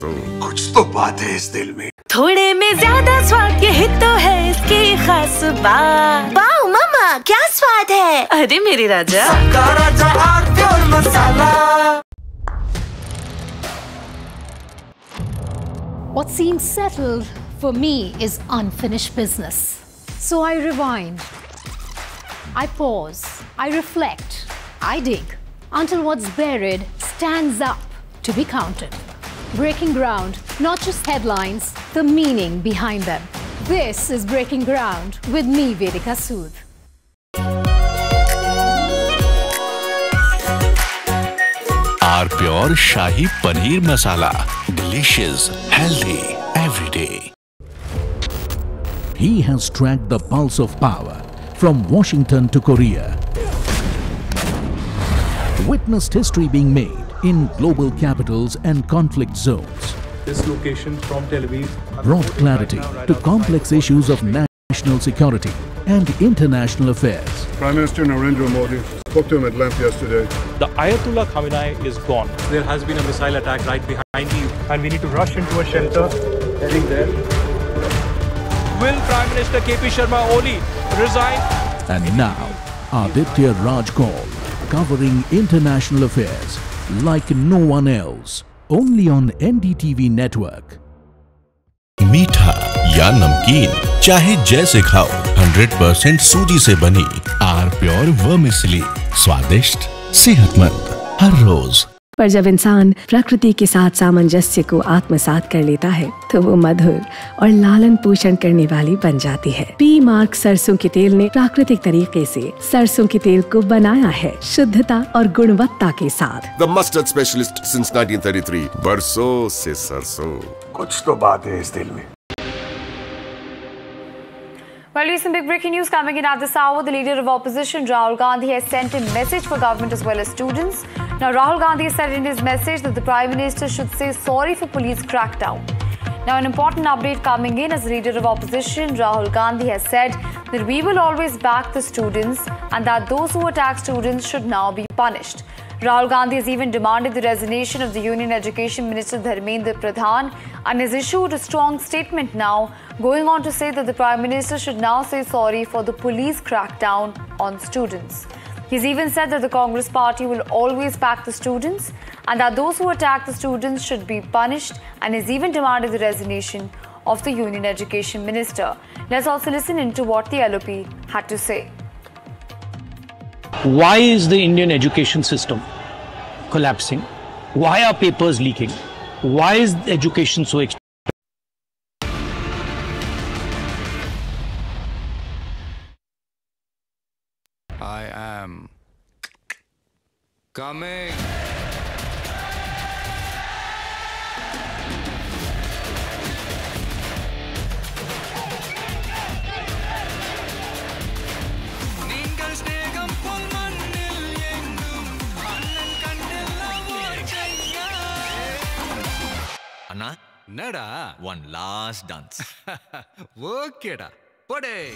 कुछ तो बात है इस दिल में। थोड़े में ज्यादा स्वाद, यही तो है इसकी खास बात। वाओ मम्मा, क्या स्वाद है। अरे मेरे राजा, सबका राजा आरती और मसाला। What seems settled for me is unfinished business. So I rewind, I pause, I reflect, I dig until what's buried stands up to be counted. Breaking ground, not just headlines, the meaning behind them. This is Breaking Ground with me, Vedika Sood. R Pure Shahi Paneer Masala. Delicious, healthy, every day. He has tracked the pulse of power from Washington to Korea. Witnessed history being made in global capitals and conflict zones. This location from Tel Aviv Brought clarity to complex issues of national security and international affairs. Prime Minister Narendra Modi spoke to him at length yesterday. The Ayatollah Khamenei is gone. There has been a missile attack right behind you, and we need to rush into a shelter. Heading there. Will Prime Minister KP Sharma Oli resign? And now, Aditya Raj Kaul, covering international affairs like no one else. Only on NDTV network. मीठा या नमकीन, चाहे जैसे खाओ, 100% सूजी से बनी R Pure vermicelli, स्वादिष्ट, सेहतमंद, हर रोज। पर जब इंसान प्रकृति के साथ सामंजस्य को आत्मसात कर लेता है तो वो मधुर और लालन पोषण करने वाली बन जाती है। पी मार्क सरसों के तेल ने प्राकृतिक तरीके से सरसों के तेल को बनाया है शुद्धता और गुणवत्ता के साथ। The mustard specialist since 1933. बरसों से सरसों। कुछ तो बात है इस दिल में। Well, recent big breaking news coming in at this hour. The leader of opposition, Rahul Gandhi, has sent a message for government as well as students. Now, Rahul Gandhi has said in his message that the Prime Minister should say sorry for police crackdown. Now, an important update coming in as leader of opposition, Rahul Gandhi has said that we will always back the students and that those who attack students should now be punished. Rahul Gandhi has even demanded the resignation of the Union Education Minister Dharmendra Pradhan and has issued a strong statement now, going on to say that the Prime Minister should now say sorry for the police crackdown on students. He's even said that the Congress party will always back the students and that those who attack the students should be punished, and has even demanded the resignation of the Union Education Minister. Let's also listen into what the LOP had to say. Why is the Indian education system collapsing? Why are papers leaking? Why is education so expensive? I am coming. Anna, Nada, one last dance. Okay da, pode.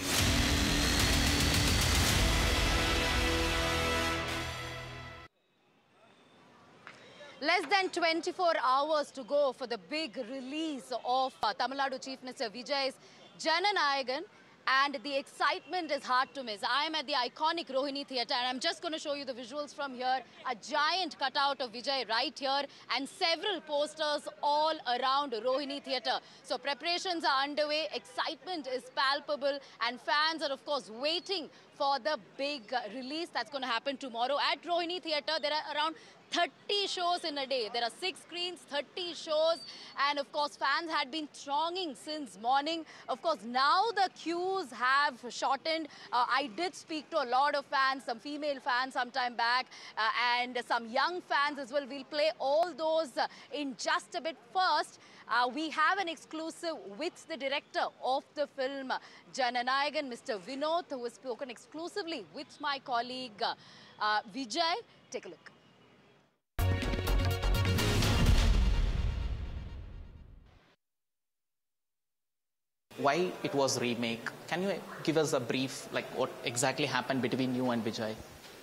Less than 24 hours to go for the big release of Tamil Nadu Chief Minister Vijay's Jananayagan, and the excitement is hard to miss. I am at the iconic Rohini Theatre and I'm just going to show you the visuals from here. A giant cutout of Vijay right here and several posters all around Rohini Theatre. So preparations are underway, excitement is palpable, and fans are of course waiting for the big release that's going to happen tomorrow at Rohini Theatre. There are around 30 shows in a day. There are 6 screens, 30 shows, and of course fans had been thronging since morning. Of course now the queues have shortened. I did speak to a lot of fans, some female fans some time back, and some young fans as well. We'll play all those in just a bit. First, we have an exclusive with the director of the film Jananayagan, Mr. Vinod, who has spoken exclusively with my colleague Vijay. Take a look. Why it was remake? Can you give us a brief, like what exactly happened between you and Vijay?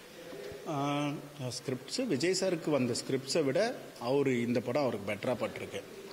Scripts Vijay sir ku vanda scripts vida avaru indha padam avarku better ah pattirukku.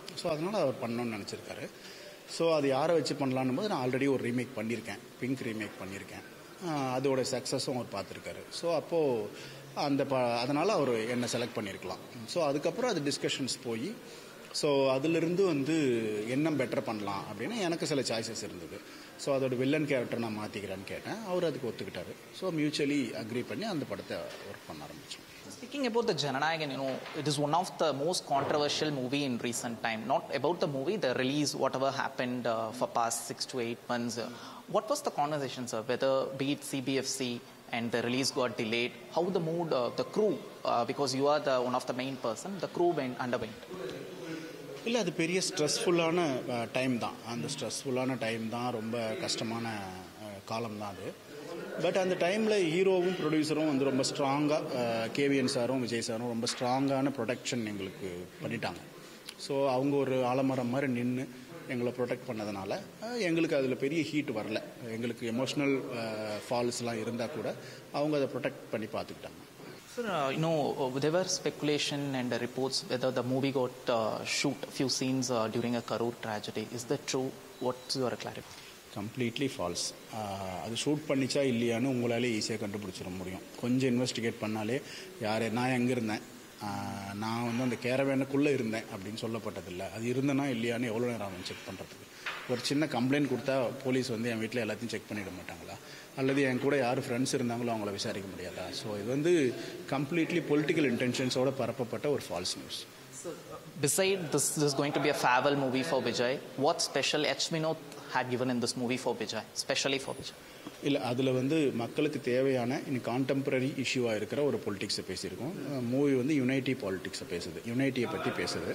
So அதனால் அவர் பண்ணணும்னு நினச்சிருக்காரு. So அது யாரை வச்சு பண்ணலான்னு போது நான் already ஒரு remake பண்ணியிருக்கேன், பிங்க் ரீமேக் பண்ணியிருக்கேன். அதோட சக்ஸஸும் அவர் பார்த்துருக்காரு. ஸோ அப்போது அதனால் அவர் என்னை செலக்ட் பண்ணியிருக்கலாம். ஸோ அதுக்கப்புறம் அது டிஸ்கஷன்ஸ் போய் ஸோ அதிலிருந்து என்ன பெட்டர் பண்ணலாம் அப்படின்னு எனக்கு சில சாய்ஸஸ் இருந்தது. ஸோ அதோட வில்லன் கேரக்டர் நான் மாற்றிக்கிறேன்னு கேட்டேன். அவர் அதுக்கு ஒத்துக்கிட்டாரு. ஸோ மியூச்சுவலி அக்ரி பண்ணி அந்த படத்தை ஒர்க் பண்ண ஆரம்பித்தோம். Speaking about the Jananayagan, it is one of the most controversial movie in recent time. Not about the movie, the release, whatever happened for past 6 to 8 months. What was the conversation, sir? Whether be it CBFC and the release got delayed, how the mood, the crew, because you are one of the main person, the crew underwent. இல்லை, அது பெரிய ஸ்ட்ரெஸ்ஃபுல்லான time தான். அந்த ஸ்ட்ரெஸ்ஃபுல்லான time தான், ரொம்ப கஷ்டமான காலம் தான் அது. பட் அந்த டைமில் ஹீரோவும் ப்ரொடியூசரும் ரொம்ப ஸ்ட்ராங்காக, கேவிஎன் சாரும் விஜய் சாரும் ரொம்ப ஸ்ட்ராங்கான ப்ரொடெக்ஷன் எங்களுக்கு பண்ணிட்டாங்க. ஸோ அவங்க ஒரு ஆலமரம் மாதிரி நின்று எங்களை ப்ரொடெக்ட் பண்ணதுனால எங்களுக்கு அதில் பெரிய ஹீட் வரல. எங்களுக்கு எமோஷ்னல் ஃபால்ஸ்லாம் இருந்தால் கூட அவங்க அதை ப்ரொடெக்ட் பண்ணி பார்த்துக்கிட்டாங்க. Sir, there were speculation and reports whether the movie got shoot a few scenes during a Karur tragedy. Is that true? What's your clarification? Completely falls. அது ஷூட் பண்ணிச்சா இல்லையான்னு உங்களாலே ஈஸியாக கண்டுபிடிச்சிட முடியும். கொஞ்சம் இன்வெஸ்டிகேட் பண்ணாலே நான் எங்கே இருந்தேன், நான் அந்த கேரவேனுக்குள்ளே இருந்தேன் அப்படின்னு சொல்லப்பட்டதில்லை. அது இருந்தேன்னா இல்லையான்னு எவ்வளோ நேரம் ஆகும் செக் பண்ணுறதுக்கு? ஒரு சின்ன கம்ப்ளைண்ட் கொடுத்தா போலீஸ் என் வீட்டில் எல்லாத்தையும் செக் பண்ணிட மாட்டாங்களா? அல்லது என் கூட யார் ஃப்ரெண்ட்ஸ் இருந்தாங்களோ அவங்கள விசாரிக்க முடியாதா? ஸோ இது கம்ப்ளீட்லி பொலிட்டிக்கல் இன்டென்ஷன்ஸோடு பரப்பப்பட்ட ஒரு falls news. Besides this is going to be a farewell movie for Vijay. What special H. Vinod had given in this movie for Vijay, especially for Vijay? இல்லை, அதில் மக்களுக்கு தேவையான கான்டெம்பரரி இஷ்யூவாக இருக்கிற ஒரு பொலிட்டிக்ஸை பேசியிருக்கோம். Movie unity பாலிட்டிக்ஸை பேசுது, யுனைட்டியை பற்றி பேசுது.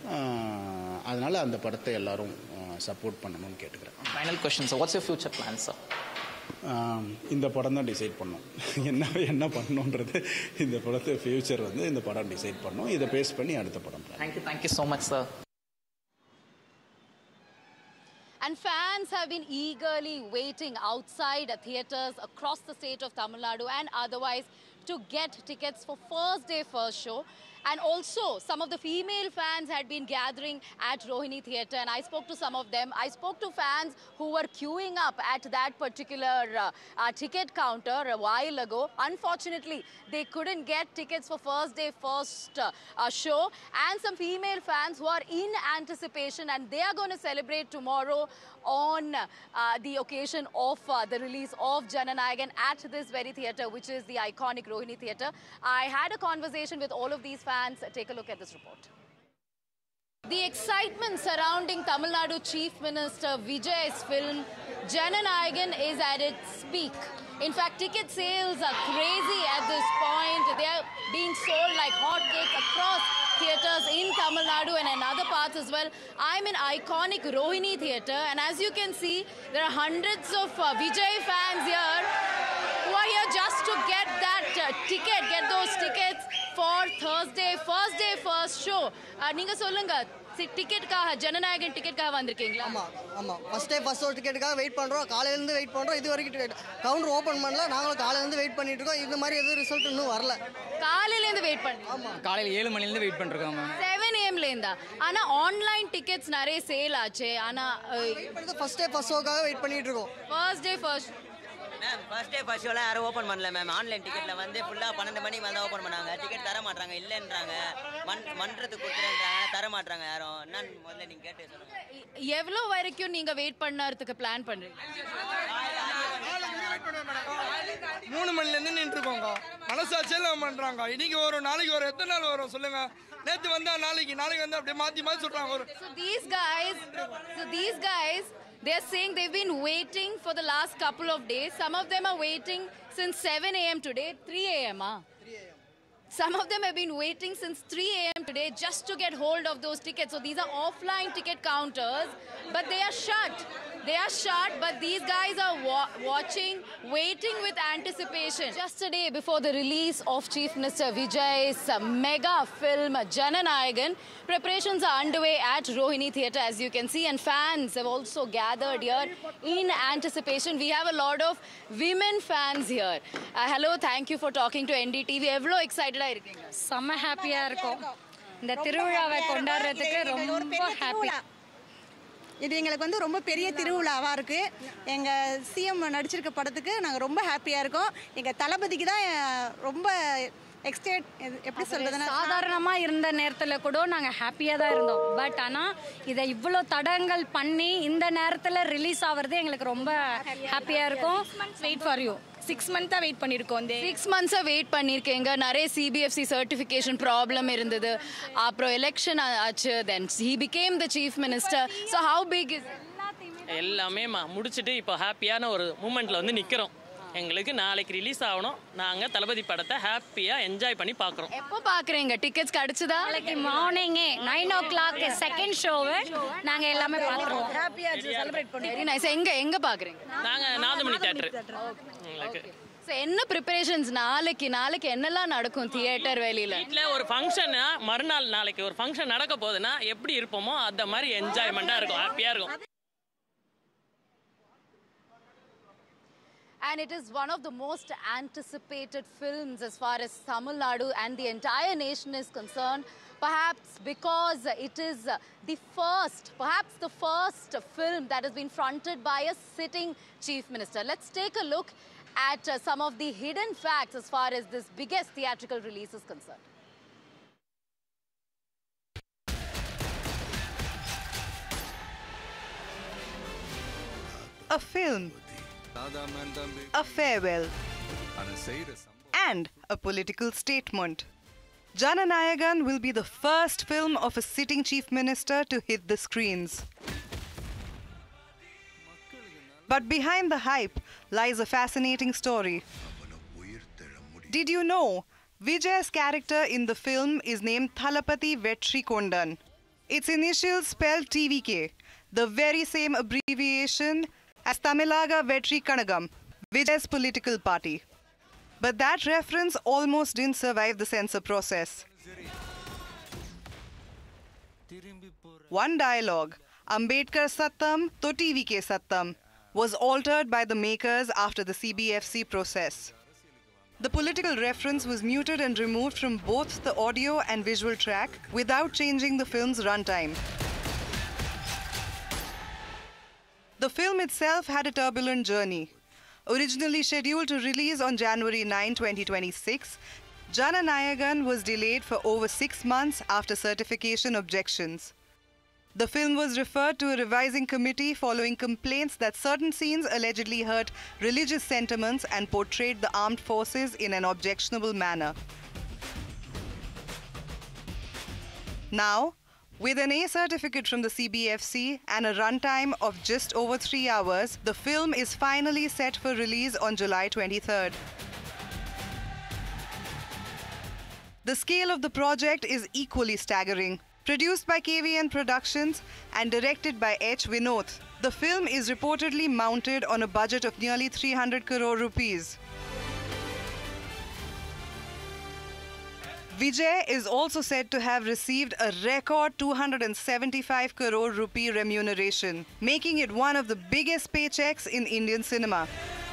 அதனால் அந்த படத்தை எல்லாரும் சப்போர்ட் பண்ணணும்னு கேட்டுக்கிறேன். Final question, sir. What's your future plans, sir? இந்த படம் தான் டிசைட் பண்ணோம். என்ன பண்ணணுன்றது இந்த படத்தை ஃபியூச்சர் இந்த படம் டிசைட் பண்ணோம். இதை பேஸ் பண்ணி அடுத்த படம். Thank you so much, sir. And fans have been eagerly waiting outside theatres across the state of Tamil Nadu and otherwise to get tickets for first day first show. And also, some of the female fans had been gathering at Rohini Theatre, and I spoke to some of them. I spoke to fans who were queuing up at that particular ticket counter a while ago. Unfortunately, they couldn't get tickets for first day first show. And some female fans who are in anticipation, and they are going to celebrate tomorrow on the occasion of the release of Jananayagan at this very theatre, which is the iconic Rohini Theatre. I had a conversation with all of these fans. Take a look at this report. The excitement surrounding Tamil Nadu Chief Minister Vijay's film Jananayagan is at its peak. In fact, ticket sales are crazy at this point. They are being sold like hotcakes across theatres in Tamil Nadu and in other parts as well. I'm in iconic Rohini Theatre, and as you can see, there are hundreds of Vijay fans here who are here just to get that ticket, get those tickets for Thursday, first day, first show. நீங்க சொல்லுங்க, டிக்கெட்டுக்காக ஜனநாயகன் டிக்கெட்டுக்காக வந்திருக்கீங்களா? ஆமாம், first day first show டிக்கெட்டுக்காக wait பண்ணுறோம். காலையிலேருந்து wait பண்ணுறோம். இது வரைக்கும் counter open பண்ணல. நாங்களும் காலையிலேருந்து வெயிட் பண்ணிட்டு இருக்கோம். இந்த மாதிரி எதுவும் ரிசல்ட் இன்னும் வரல. காலையிலேருந்து வெயிட் பண்ணுறோம். ஆமாம், காலையில் 7 மணிலேருந்து வெயிட் பண்ணிருக்கோம். 7 AM-லேருந்தா? ஆனால் ஆன்லைன் டிக்கெட்ஸ் நிறைய சேல் ஆச்சு. ஆனால் ஃபர்ஸ்ட் டே ஃபர்ஸ்ட் ஷோக்காக வெயிட் பண்ணிட்டு இருக்கோம். First day first ma'am, first day first ஷோலாம் யாரும் ஓப்பன் பண்ணல மேம். ஆன்லைன் டிக்கெட்டில் ஃபுல்லாக 12 மணிக்கு மேலே தான் ஓப்பன் பண்ணாங்க. டிக்கெட் தர மாட்டாங்க, இல்லைன்றாங்க. மன்றத்துக்கு கொடுத்துறேன்றாங்க, தர மாட்டாங்க யாரும். என்னன்னு முதல்ல நீங்கள் கேட்டு சொல்லுங்கள். எவ்வளோ வரைக்கும் நீங்கள் வெயிட் பண்ணறதுக்கு பிளான் பண்ணுறீங்க? 3 மணிலேருந்து நின்றுருக்கோங்க. மனசாட்சியெல்லாம் பண்ணுறாங்க. இன்னைக்கு வரும், நாளைக்கு வரும், எத்தனை நாள் வரும் சொல்லுங்க? நேற்று வந்தா நாளைக்கு வந்தா அப்படியே மாற்றி மாற்றி சொல்கிறாங்க. So these guys, they're saying they've been waiting for the last couple of days. Some of them are waiting since 7 AM today. 3 AM, huh? 3 AM. Some of them have been waiting since 3 AM today just to get hold of those tickets. So these are offline ticket counters, but they are shut. They are shut, but these guys are watching, waiting with anticipation. Just a day before the release of Chief Minister Vijay's mega film Jananayagan, preparations are underway at Rohini Theatre, as you can see, and fans have also gathered here in anticipation. We have a lot of women fans here. Hello, thank you for talking to NDTV. Evlo excited ah irukeenga? Sama happy ah irukom. இந்த திருவிழாவை கொண்டாடுறதுக்கு ரொம்ப happy. இது எங்களுக்கு வந்து ரொம்ப பெரிய திருவிழாவாக இருக்குது. எங்கள் சிஎம் நடிச்சிருக்க படத்துக்கு நாங்கள் ரொம்ப ஹாப்பியாக இருக்கோம். எங்கள் தளபதிக்கு தான் ரொம்ப எப்படி சொல்றதுன்னா, சாதாரணமாக இருந்த நேரத்தில் கூட நாங்கள் ஹாப்பியாக தான் இருந்தோம். பட் ஆனால் இதை இவ்வளோ தடங்கள் பண்ணி இந்த நேரத்தில் ரிலீஸ் ஆகிறது எங்களுக்கு ரொம்ப ஹாப்பியாக இருக்கும். Wait for you 6 months wait பண்ணியிருக்கோம். 6 months வெயிட் பண்ணியிருக்கேங்க. நிறைய சிபிஎஃப்சி சர்டிஃபிகேஷன் ப்ராப்ளம் இருந்தது. அப்புறம் எலெக்ஷன் ஆச்சு. Then he became the chief minister. So how big is எல்லாமே முடிச்சுட்டு இப்போ ஹாப்பியான ஒரு மூமெண்ட்டில் வந்து நிற்கிறோம். எங்களுக்கு நாளைக்கு ரிலீஸ் ஆகணும். நாங்கள் தளபதி படத்தை ஹாப்பியாக என்ஜாய் பண்ணி பார்க்குறோம். எப்போ பார்க்குறீங்க? டிக்கெட்ஸ் கிடச்சிதா? நாளைக்கு மார்னிங்கே 9 o'clock செகண்ட் ஷோவை நாங்கள் எல்லாமே பார்க்குறோம். ஹாப்பியாக செலிப்ரேட் பண்ணுவோம். Very nice. எங்கே பார்க்குறீங்க? நாங்கள் நாதமணி தேட்டரு. எங்களுக்கு ஸோ என்ன ப்ரிப்பரேஷன்ஸ் நாளைக்கு என்னெல்லாம் நடக்கும் தியேட்டர் வெளியில்? வீட்டில் ஒரு ஃபங்க்ஷன் மறுநாள் நாளைக்கு ஒரு ஃபங்க்ஷன் நடக்க போகுதுன்னா எப்படி இருப்போமோ அந்த மாதிரி என்ஜாய்மெண்ட்டாக இருக்கும், ஹாப்பியாக இருக்கும். And it is one of the most anticipated films as far as Tamil Nadu and the entire nation is concerned. Perhaps because it is perhaps the first film that has been fronted by a sitting chief minister. Let's take a look at some of the hidden facts as far as this biggest theatrical release is concerned. A film, a farewell, and a political statement. Jananayagan will be the first film of a sitting chief minister to hit the screens. But behind the hype lies a fascinating story. Did you know Vijay's character in the film is named Thalapathy Vetrikondan? Its initials spell TVK, the very same abbreviation as Tamilaga Vetri Kanagam, Vijay's political party. But that reference almost didn't survive the censor process. One dialogue, Ambedkar Sattam to TVK Sattam, was altered by the makers after the CBFC process. The political reference was muted and removed from both the audio and visual track without changing the film's runtime. The film itself had a turbulent journey. Originally scheduled to release on January 9, 2026, Jananayagan was delayed for over 6 months after certification objections. The film was referred to a revising committee following complaints that certain scenes allegedly hurt religious sentiments and portrayed the armed forces in an objectionable manner. Now, with an A certificate from the CBFC and a runtime of just over 3 hours, the film is finally set for release on July 23rd. The scale of the project is equally staggering. Produced by KVN Productions and directed by H. Vinod, the film is reportedly mounted on a budget of nearly 300 crore rupees. Vijay is also said to have received a record 275 crore rupee remuneration, making it one of the biggest paychecks in Indian cinema.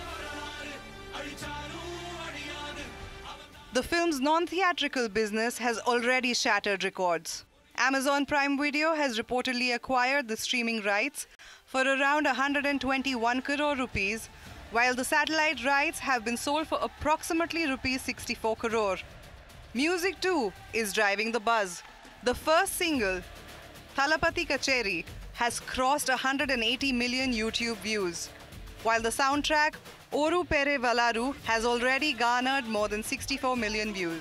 The film's non-theatrical business has already shattered records. Amazon Prime Video has reportedly acquired the streaming rights for around 121 crore rupees, while the satellite rights have been sold for approximately rupees 64 crore. Music too is driving the buzz. The first single, Thalapathy Kacheri, has crossed 180 million YouTube views, while the soundtrack Oru Pere Valaru has already garnered more than 64 million views.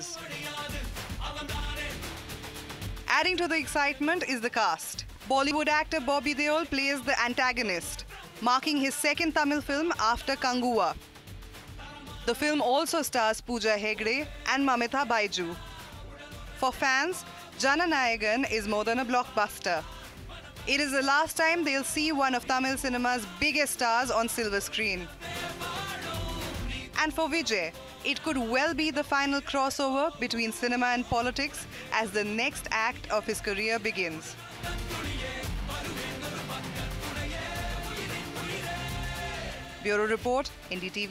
Adding to the excitement is the cast. Bollywood actor Bobby Deol plays the antagonist, marking his second Tamil film after Kanguva. The film also stars Pooja Hegde and Mamitha Baiju. For fans, Jananayagan is more than a blockbuster. It is the last time they'll see one of Tamil cinema's biggest stars on silver screen. And for Vijay, it could well be the final crossover between cinema and politics as the next act of his career begins. Bureau Report, NDTV.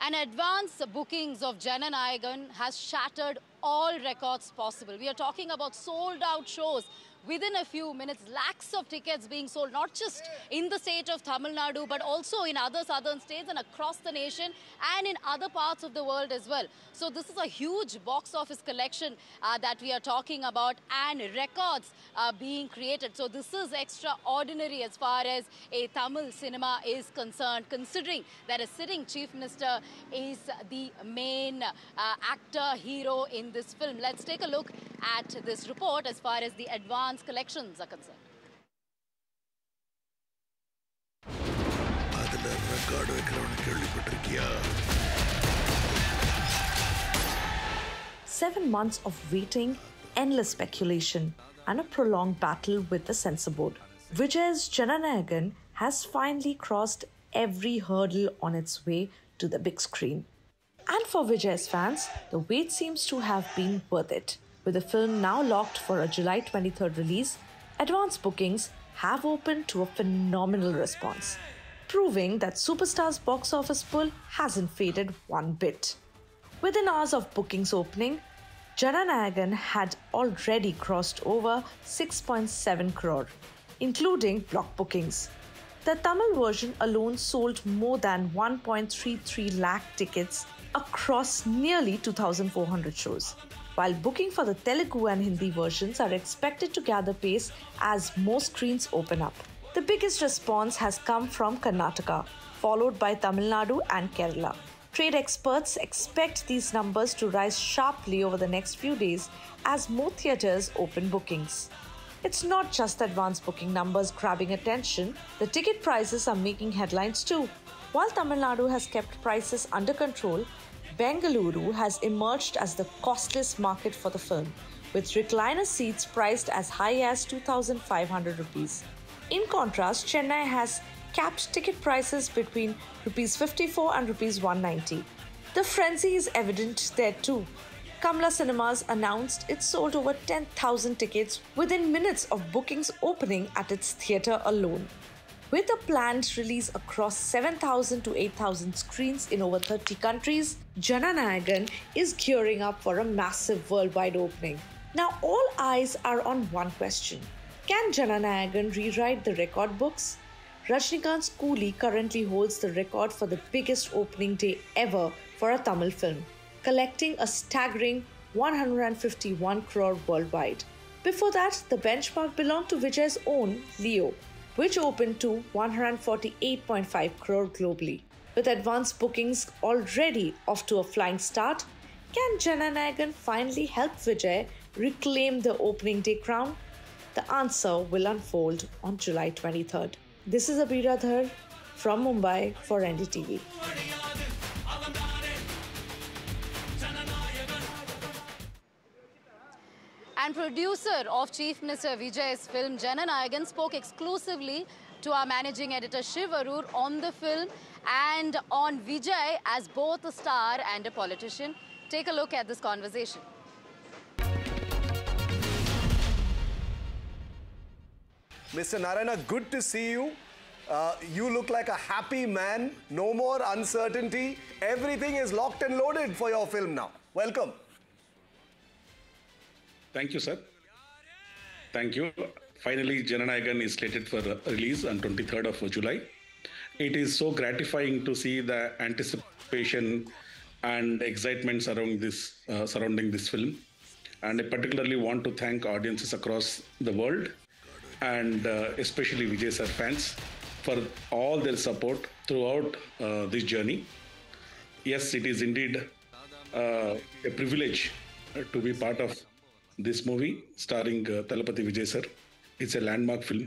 And advance bookings of Jananayagan has shattered all records possible. We are talking about sold out shows within a few minutes, lakhs of tickets being sold, not just in the state of Tamil Nadu, but also in other southern states and across the nation and in other parts of the world as well. So this is a huge box office collection that we are talking about, and records being created. So this is extraordinary as far as a Tamil cinema is concerned, considering that a sitting Chief Minister is the main actor, hero in this film. Let's take a look at this report as far as the advance collections are concerned. 7 months of waiting, endless speculation, and a prolonged battle with the censor board. Vijay's Jananayagan has finally crossed every hurdle on its way to the big screen. And for Vijay's fans, the wait seems to have been worth it. With the film now locked for a July 23rd release, advance bookings have opened to a phenomenal response, proving that Superstar's box office pull hasn't faded one bit. Within hours of bookings opening, Jananayagan had already crossed over 6.7 crore, including block bookings. The Tamil version alone sold more than 1.33 lakh tickets across nearly 2,400 shows, while booking for the Telugu and Hindi versions are expected to gather pace as more screens open up. The biggest response has come from Karnataka, followed by Tamil Nadu and Kerala. Trade experts expect these numbers to rise sharply over the next few days as more theatres open bookings. It's not just advance booking numbers grabbing attention, the ticket prices are making headlines too. While Tamil Nadu has kept prices under control, Bengaluru has emerged as the costliest market for the film, with recliner seats priced as high as 2,500 rupees. In contrast, Chennai has capped ticket prices between rupees 54 and rupees 190. The frenzy is evident there too. Kamla Cinemas announced it sold over 10,000 tickets within minutes of bookings opening at its theatre alone. With a planned release across 7,000 to 8,000 screens in over 30 countries, Jananayagan is gearing up for a massive worldwide opening. Now all eyes are on one question. Can Jananayagan rewrite the record books? Rajnikant's Coolie currently holds the record for the biggest opening day ever for a Tamil film, collecting a staggering 151 crore worldwide. Before that, the benchmark belonged to Vijay's own Leo, which opened to 148.5 crore globally. With advanced bookings already off to a flying start, can Jananayagan finally help Vijay reclaim the opening day crown? The answer will unfold on July 23rd. This is Abira Dhar from Mumbai for NDTV. And producer of Chief Minister Vijay's film Jananayagan spoke exclusively to our managing editor Shiv Arur on the film and on Vijay as both a star and a politician. Take a look at this conversation. Mr. Narayana, good to see you. You look like a happy man. No more uncertainty. Everything is locked and loaded for your film now. Welcome. Thank you, sir. Thank you. Finally, Jananayagan is slated for release on 23rd of July. It is so gratifying to see the anticipation and excitement surrounding this film. And I particularly want to thank audiences across the world and especially Vijay sir fans for all their support throughout this journey. Yes, it is indeed a privilege to be part of this movie starring Thalapathy Vijay sir. It's a landmark film.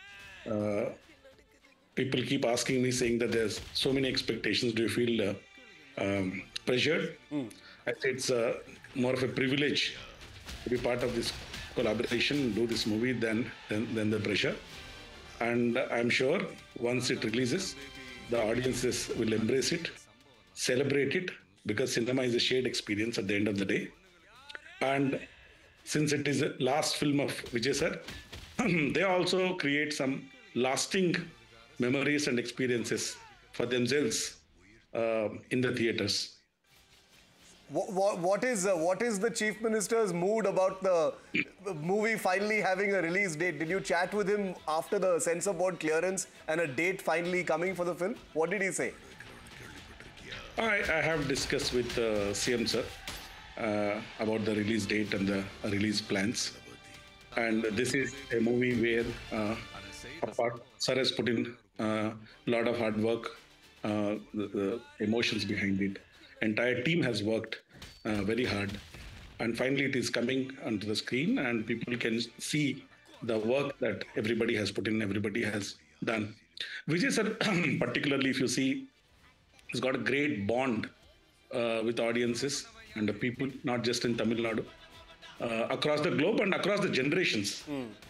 People keep asking me, saying that there's so many expectations. Do you feel pressured? I say it's more of a privilege to be part of this collaboration, do this movie than the pressure. And I'm sure once it releases, the audiences will embrace it, celebrate it, because cinema is a shared experience at the end of the day. And since it is the last film of Vijay sir, they also create some lasting memories and experiences for themselves in the theaters. What is the Chief Minister's mood about the movie finally having a release date? Did you chat with him after the censor board clearance and a date finally coming for the film? What did he say? I have discussed with CM sir about the release date and the release plans. And this is a movie where sir has put in a lot of hard work, the emotions behind it. Entire team has worked very hard, and finally it is coming onto the screen, and people can see the work that everybody has put in, everybody has done. Vijay sir, particularly if you see, has got a great bond with audiences and the people, not just in Tamil Nadu, across the globe and across the generations.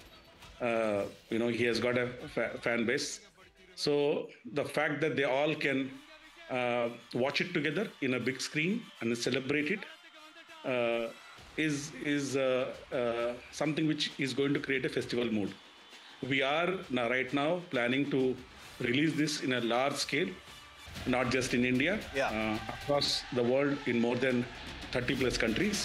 He has got a fan base. So the fact that they all can watch it together in a big screen and celebrate it is something which is going to create a festival mood. We are right now planning to release this in a large scale, not just in India, across the world in more than 30 plus countries.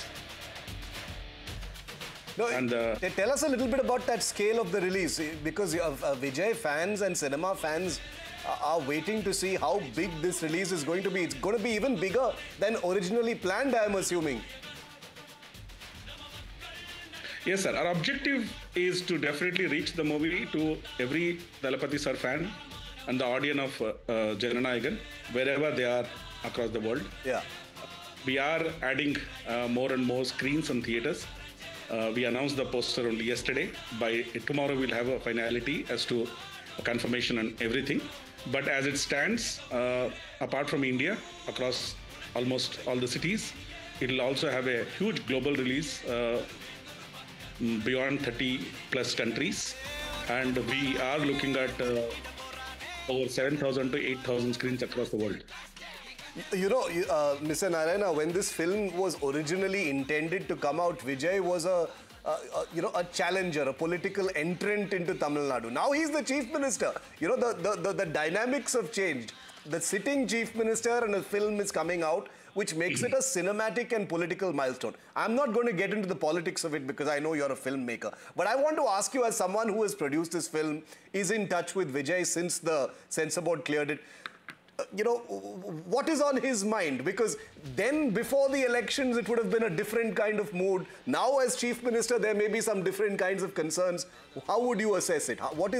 No, and tell us a little bit about that scale of the release, because Vijay fans and cinema fans are waiting to see how big this release is going to be. It's going to be even bigger than originally planned, I'm assuming. Yes, sir. Our objective is to definitely reach the movie to every Dalapati sir fan and the audience of Jananayagan, wherever they are across the world. Yeah. We are adding more and more screens and theaters. We announced the poster only yesterday. By tomorrow, we'll have a finality as to confirmation and everything. But as it stands, apart from India, across almost all the cities, it will also have a huge global release beyond 30 plus countries. And we are looking at over 7,000 to 8,000 screens across the world. Mr. Narayana, when this film was originally intended to come out, Vijay was a challenger, a political entrant into Tamil Nadu. Now he's the Chief Minister. The dynamics have changed. The sitting Chief Minister and a film is coming out, which makes it a cinematic and political milestone. I'm not going to get into the politics of it because I know you're a filmmaker. But I want to ask you, as someone who has produced this film, is in touch with Vijay since the censor board cleared it, what is on his mind? Because then before the elections, it would have been a different kind of mood. Now as Chief Minister, there may be some different kinds of concerns. How would you assess it? What is